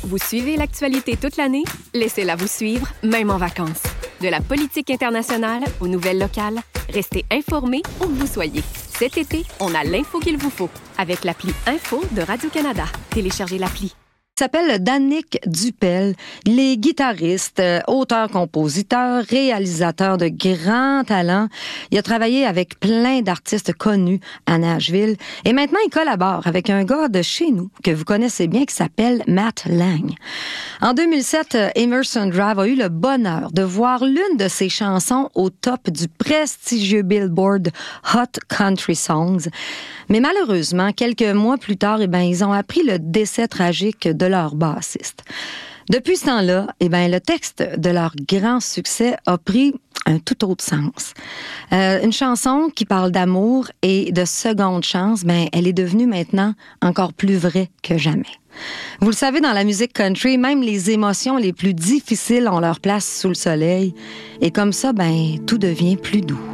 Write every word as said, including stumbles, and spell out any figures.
Vous suivez l'actualité toute l'année? Laissez-la vous suivre, même en vacances. De la politique internationale aux nouvelles locales, restez informés où que vous soyez. Cet été, on a l'info qu'il vous faut avec l'appli Info de Radio-Canada. Téléchargez l'appli. Il s'appelle Danick Dupel. Il est guitariste, auteur-compositeur, réalisateur de grands talents. Il a travaillé avec plein d'artistes connus à Nashville. Et maintenant, il collabore avec un gars de chez nous que vous connaissez bien qui s'appelle Matt Lang. En deux mille sept, Emerson Drive a eu le bonheur de voir l'une de ses chansons au top du prestigieux Billboard Hot Country Songs. Mais malheureusement, quelques mois plus tard, eh ben, ils ont appris le décès tragique de leur bassiste. Depuis ce temps-là, eh ben, le texte de leur grand succès a pris un tout autre sens. Euh, une chanson qui parle d'amour et de seconde chance, ben, elle est devenue maintenant encore plus vraie que jamais. Vous le savez, dans la musique country, même les émotions les plus difficiles ont leur place sous le soleil. Et comme ça, ben, tout devient plus doux.